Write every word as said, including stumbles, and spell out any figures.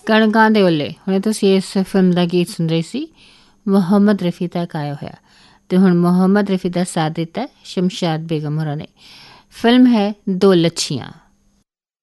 ਕਣਕਾਂ ਦੇ ਓਲੇ। ਹੁਣੇ ਤੁਸੀਂ ਇਸ ਫਿਲਮ ਦਾ ਗੀਤ ਸੁਣ ਰਹੀ ਸੀ, ਮੁਹੰਮਦ ਰਫੀ ਦਾ ਗਾਇਆ ਹੋਇਆ। ਅਤੇ ਹੁਣ ਮੁਹੰਮਦ ਰਫੀ ਦਾ ਸਾਥ ਦਿੱਤਾ ਸ਼ਮਸ਼ਾਦ ਬੇਗਮ ਹੋਰਾਂ ਨੇ। ਫਿਲਮ ਹੈ ਦੋ ਲੱਛੀਆਂ।